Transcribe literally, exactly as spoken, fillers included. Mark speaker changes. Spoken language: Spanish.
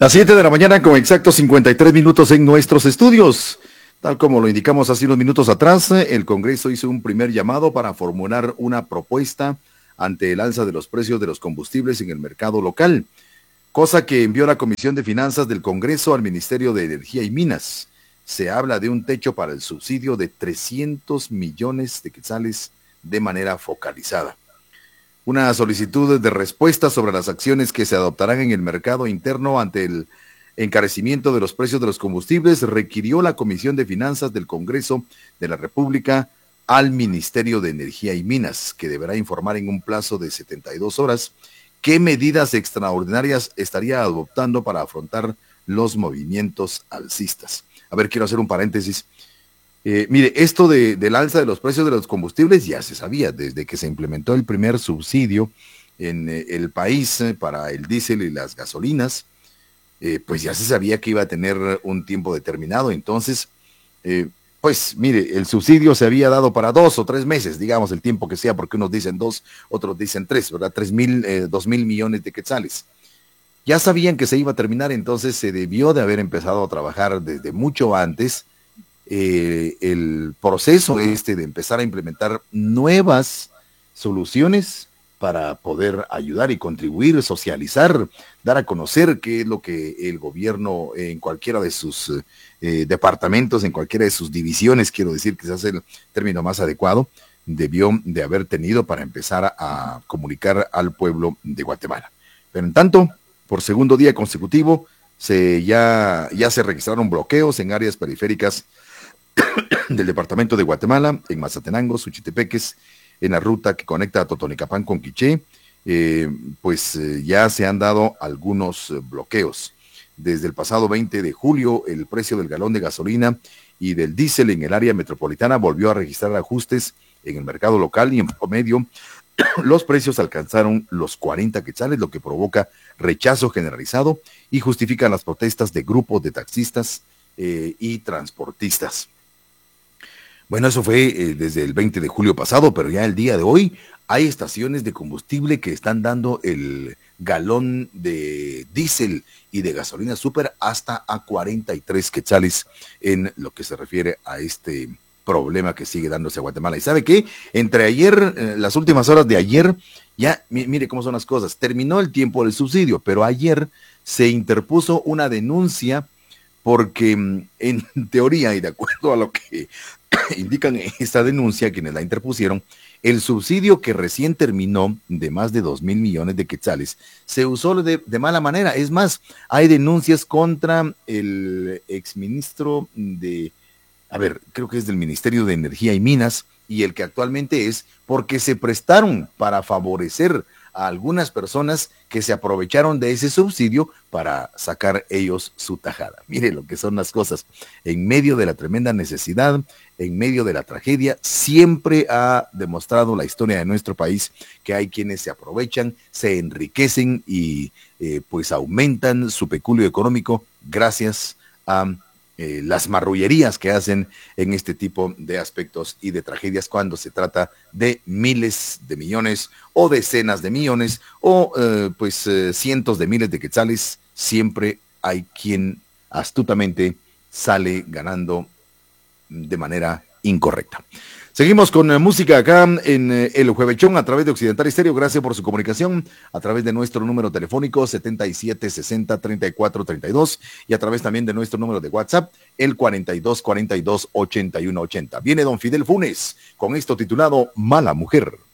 Speaker 1: Las siete de la mañana con exactos cincuenta y tres minutos en nuestros estudios. Tal como lo indicamos hace unos minutos atrás, el Congreso hizo un primer llamado para formular una propuesta ante el alza de los precios de los combustibles en el mercado local, cosa que envió la Comisión de Finanzas del Congreso al Ministerio de Energía y Minas. Se habla de un techo para el subsidio de trescientos millones de quetzales de manera focalizada. Una solicitud de respuesta sobre las acciones que se adoptarán en el mercado interno ante el encarecimiento de los precios de los combustibles requirió la Comisión de Finanzas del Congreso de la República al Ministerio de Energía y Minas, que deberá informar en un plazo de setenta y dos horas qué medidas extraordinarias estaría adoptando para afrontar los movimientos alcistas. A ver, quiero hacer un paréntesis. Eh, mire, esto de, del alza de los precios de los combustibles ya se sabía desde que se implementó el primer subsidio en eh, el país eh, para el diésel y las gasolinas, eh, pues ya se sabía que iba a tener un tiempo determinado. Entonces, eh, pues mire, el subsidio se había dado para dos o tres meses, digamos el tiempo que sea, porque unos dicen dos, otros dicen tres, ¿verdad? Tres mil, eh, dos mil millones de quetzales. Ya sabían que se iba a terminar, entonces se debió de haber empezado a trabajar desde mucho antes. Eh, el proceso este de empezar a implementar nuevas soluciones para poder ayudar y contribuir, socializar, dar a conocer qué es lo que el gobierno en cualquiera de sus eh, departamentos, en cualquiera de sus divisiones, quiero decir que ese es el término más adecuado, debió de haber tenido para empezar a, a comunicar al pueblo de Guatemala. Pero en tanto, por segundo día consecutivo, se ya, ya se registraron bloqueos en áreas periféricas del departamento de Guatemala, en Mazatenango, Suchitepeques, en la ruta que conecta a Totonicapán con Quiché, eh, pues eh, ya se han dado algunos eh, bloqueos. Desde el pasado veinte de julio, el precio del galón de gasolina y del diésel en el área metropolitana volvió a registrar ajustes en el mercado local y en promedio los precios alcanzaron los cuarenta quetzales, lo que provoca rechazo generalizado y justifica las protestas de grupos de taxistas eh, y transportistas. Bueno, eso fue eh, desde el veinte de julio pasado, pero ya el día de hoy hay estaciones de combustible que están dando el galón de diésel y de gasolina súper hasta a cuarenta y tres quetzales en lo que se refiere a este problema que sigue dándose a Guatemala. ¿Y sabe qué? Entre ayer, eh, las últimas horas de ayer, ya, mire cómo son las cosas, terminó el tiempo del subsidio, pero ayer se interpuso una denuncia porque en teoría y de acuerdo a lo que indican en esta denuncia quienes la interpusieron, el subsidio que recién terminó de más de dos mil millones de quetzales se usó de, de mala manera. Es más, hay denuncias contra el exministro de, a ver, creo que es del Ministerio de Energía y Minas y el que actualmente es, porque se prestaron para favorecer a algunas personas que se aprovecharon de ese subsidio para sacar ellos su tajada. Mire lo que son las cosas. En medio de la tremenda necesidad, en medio de la tragedia, siempre ha demostrado la historia de nuestro país que hay quienes se aprovechan, se enriquecen y eh, pues aumentan su peculio económico gracias a Eh, las marrullerías que hacen en este tipo de aspectos y de tragedias cuando se trata de miles de millones o decenas de millones o eh, pues eh, cientos de miles de quetzales. Siempre hay quien astutamente sale ganando de manera incorrecta. Seguimos con eh, música acá en eh, El Juevechón a través de Occidental Estéreo. Gracias por su comunicación a través de nuestro número telefónico setenta y siete sesenta treinta y cuatro treinta y dos y a través también de nuestro número de WhatsApp, el cuarenta y dos cuarenta y dos ochenta y uno ochenta. Viene don Fidel Funes con esto titulado Mala Mujer.